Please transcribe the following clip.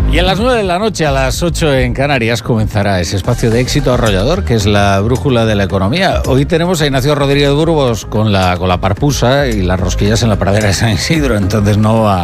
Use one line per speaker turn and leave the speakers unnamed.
Y a las 9 de la noche, a las 8 en Canarias, comenzará ese espacio de éxito arrollador que es la brújula de la economía. Hoy tenemos a Ignacio Rodríguez Burgos con la parpusa y las rosquillas en la pradera de San Isidro, entonces no va